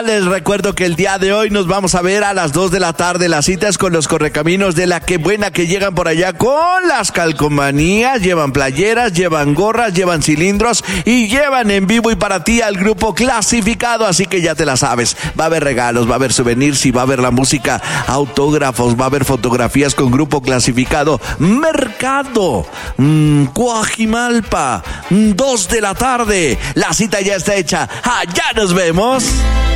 Les recuerdo que el día de hoy nos vamos a ver a las 2 de la tarde. La cita es con los Correcaminos de La Que Buena, que llegan por allá con las calcomanías, llevan playeras, llevan gorras, llevan cilindros y llevan en vivo y para ti al grupo Clasificado, así que ya te la sabes. Va a haber regalos, va a haber souvenirs y va a haber la música, autógrafos, va a haber fotografías con grupo Clasificado. Mercado, Coajimalpa, 2 de la tarde. La cita ya está hecha. Allá nos vemos.